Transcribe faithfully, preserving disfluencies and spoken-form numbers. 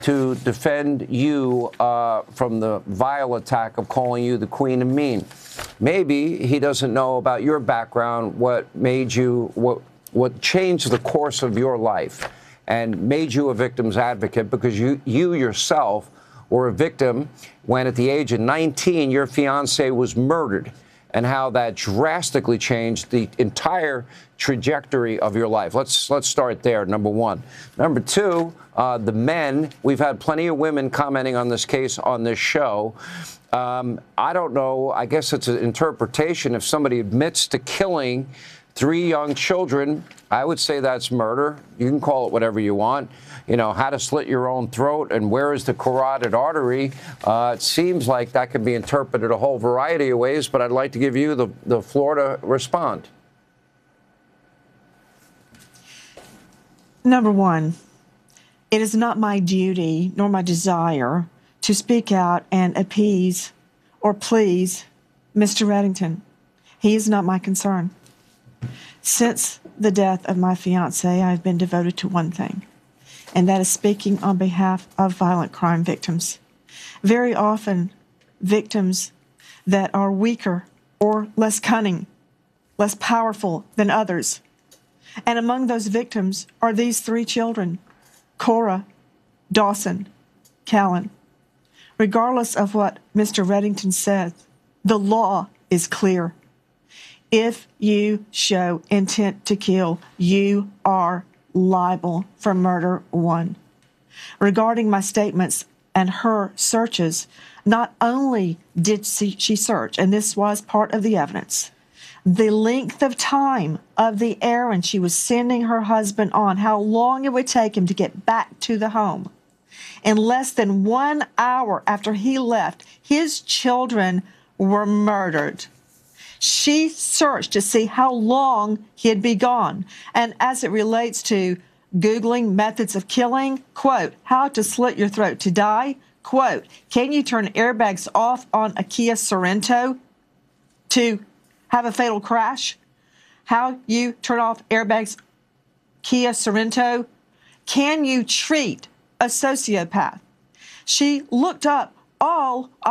to defend you uh, from the vile attack of calling you the Queen of Mean. Maybe he doesn't know about your background, what made you, what, what changed the course of your life and made you a victim's advocate, because you, you yourself were a victim when at the age of nineteen, your fiance was murdered, and how that drastically changed the entire trajectory of your life. Let's let's start there, number one. Number two, uh, the men, we've had plenty of women commenting on this case on this show. Um, I don't know, I guess it's an interpretation. If somebody admits to killing three young children, I would say that's murder. You can call it whatever you want. You know, how to slit your own throat and where is the carotid artery. Uh, it seems like that could be interpreted a whole variety of ways, but I'd like to give you the, the floor to respond. Number one, it is not my duty nor my desire to speak out and appease or please Mister Reddington. He is not my concern. Since the death of my fiance, I've been devoted to one thing, and that is speaking on behalf of violent crime victims. Very often, victims that are weaker or less cunning, less powerful than others. And among those victims are these three children, Cora, Dawson, Callan. Regardless of what Mister Reddington says, the law is clear. If you show intent to kill, you are liable for murder one. Regarding my statements and her searches, not only did she search, and this was part of the evidence, the length of time of the errand she was sending her husband on, how long it would take him to get back to the home. In less than one hour after he left, his children were murdered. She searched to see how long he'd be gone. And as it relates to Googling methods of killing, quote, how to slit your throat to die, quote, can you turn airbags off on a Kia Sorento to have a fatal crash? How you turn off airbags, Kia Sorento? Can you treat a sociopath? She looked up all